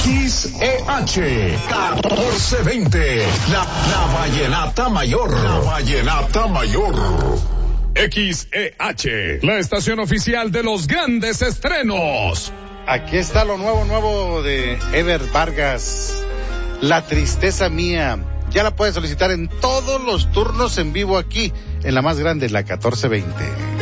XEH 1420, la vallenata mayor. La vallenata mayor. XEH, la estación oficial de los grandes estrenos. Aquí está lo nuevo de Ever Vargas, La Tristeza Mía. Ya la puedes solicitar en todos los turnos en vivo aquí, en la más grande, la 1420.